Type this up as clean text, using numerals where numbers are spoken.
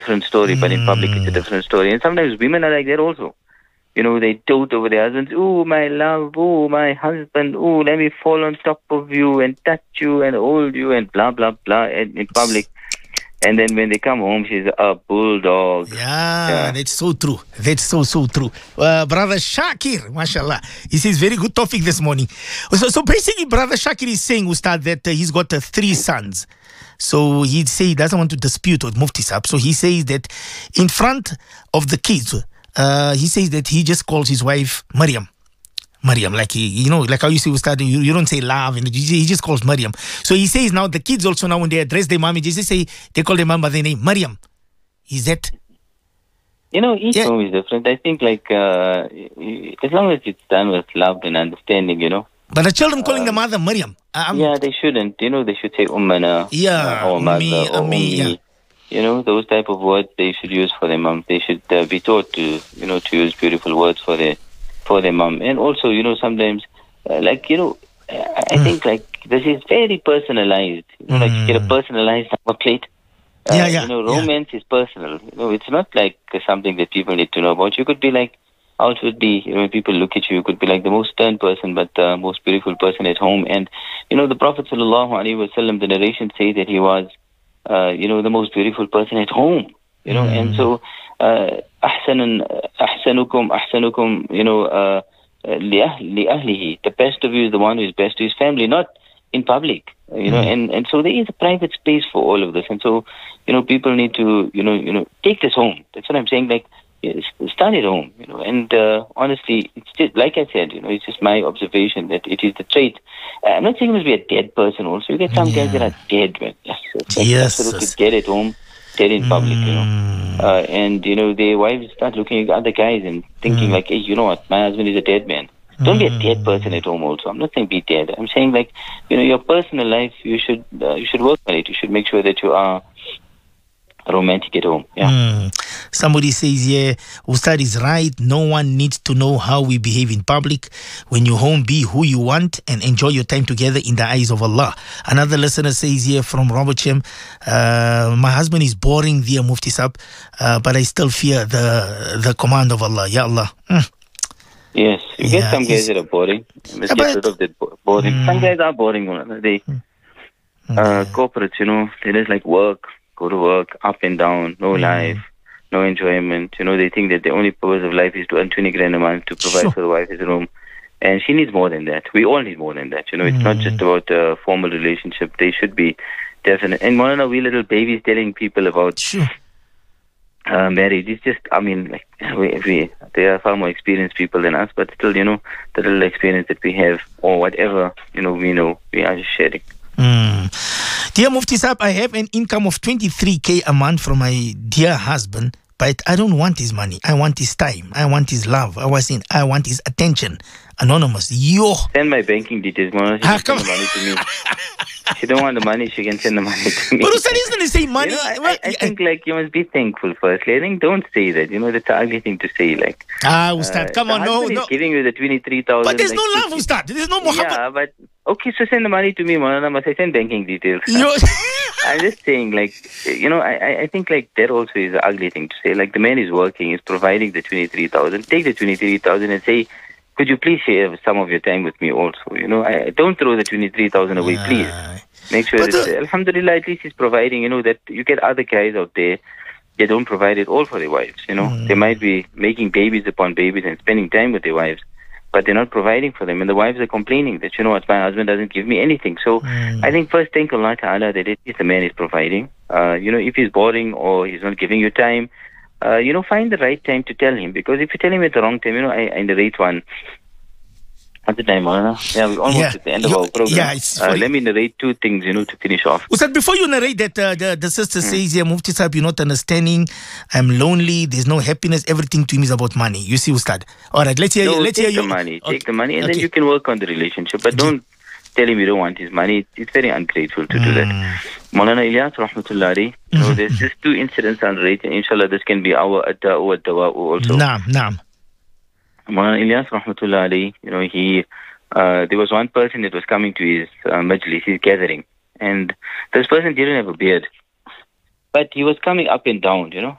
different story, but in public it's a different story. And sometimes women are like that also. They dote over their husbands. Oh, my love. Oh, my husband. Oh, let me fall on top of you and touch you and hold you and blah, blah, blah in public. And then when they come home, she's a bulldog. Yeah, that's so true. That's so true. Brother Shakir, mashallah. He says, very good topic this morning. So basically, Brother Shakir is saying, Ustad, that he's got 3 sons. So he'd say he doesn't want to dispute with Mufti Sahib. So he says that in front of the kids, he says that he just calls his wife Maryam, like like how you say Ustad, you don't say love, and he just calls Maryam. So he says now the kids also now when they address their mommy, they call their mom by their name Maryam. Is that? Each home is different. I think as long as it's done with love and understanding, But the children calling the mother Maryam. They shouldn't. They should say Ummana. Or mother or Ummi. Those type of words they should use for their mom. They should be taught to use beautiful words for their mom. And also, sometimes, I think this is very personalized. Like you get a personalized number plate. Romance is personal. It's not like something that people need to know about. You could be like, outwardly, when people look at you could be like the most stern person, but the most beautiful person at home. And, the Prophet ﷺ, the narrations say that he was, the most beautiful person at home, and so, ahsanukum, li ahlihi. The best of you is the one who is best to his family, not in public, and so there is a private space for all of this. And so, people need to, take this home. That's what I'm saying. Like, start at home, and honestly, it's just, like I said, it's just my observation that it is the trait. I'm not saying you must be a dead person also. You get some guys that are dead, man. Absolutely dead at home, dead in public, and, their wives start looking at other guys and thinking like, hey, you know what, my husband is a dead man. Don't be a dead person at home also. I'm not saying be dead. I'm saying like, your personal life, you should work on it. You should make sure that you are romantic at home. Somebody says here, Ustad is right. No one needs to know how we behave in public. When you home, be who you want and enjoy your time together in the eyes of Allah. Another listener says here from Robert Chem, my husband is boring, dear Mufti Sahib, but I still fear the command of Allah. Ya Allah. Yes, you get some guys that are boring. Let's get rid of that boring. Some guys are boring. They corporates, they just like work, go to work, up and down, no life, no enjoyment. They think that the only purpose of life is to earn 20 grand a month to provide for the wife's room. And she needs more than that. We all need more than that. It's not just about a formal relationship. They should be definite. And Maulana, we little babies telling people about marriage. It's just, they are far more experienced people than us, but still, the little experience that we have or whatever, we know, we are just sharing. Dear Mufti Sahib, I have an income of 23k a month from my dear husband, but I don't want his money. I want his time. I want his love. I want his attention. Anonymous. Send my banking details, Mona. She can send the money to me. She don't want the money, she can send the money to me. But Ustad isn't going to say money. I think you must be thankful firstly. I think don't say that. That's an ugly thing to say. Ustad, come on, no. He's giving you the 23,000. But there's no love, Ustad. There's no muhabbat. Yeah, but okay, so send the money to me, Mona. Must I send banking details? I'm just saying, I think that also is an ugly thing to say. The man is working, he's providing the 23,000. Take the 23,000 and say, could you please share some of your time with me also? Don't throw the 23,000 away, please. Make sure that, alhamdulillah, at least he's providing, that you get other guys out there, they don't provide it all for their wives, They might be making babies upon babies and spending time with their wives, but they're not providing for them. And the wives are complaining that, my husband doesn't give me anything. So I think first thank Allah Ta'ala that at least the man is providing. If he's boring or he's not giving you time, find the right time to tell him. Because if you tell him at the wrong time, I narrate one. At the time, yeah, we're almost at the end of our program. Yeah, let me narrate 2 things, to finish off. Ustad, before you narrate that, the sister says, Mufti Sahib, you're not understanding. I'm lonely. There's no happiness. Everything to me is about money. You see, Ustad. All right, let's hear you. Take the money. Take the money, and then you can work on the relationship. But don't tell him you don't want his money. It's very ungrateful to do that. Maulana Ilyas Rahmatullahi, there's just 2 incidents I'll narrate. Inshallah, this can be our ad-da'u ad-dawa'u also. Naam. Maulana Ilyas Rahmatullahi, he there was one person that was coming to his majlis, his gathering, and this person didn't have a beard. But he was coming up and down,